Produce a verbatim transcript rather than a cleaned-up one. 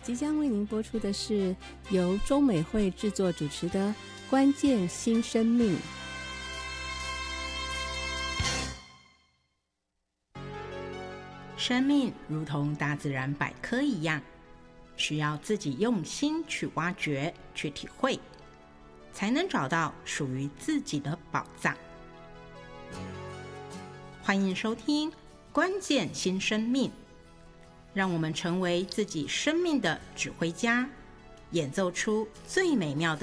即将为您播出的是由中美会制作主持的《关键新生命》。 生命如同大自然百科一样，需要自己用心去挖掘、去体会，才能找到属于自己的宝藏。欢迎收听《关键新生命》，让我们成为自己生命的指挥家，演奏出最美妙的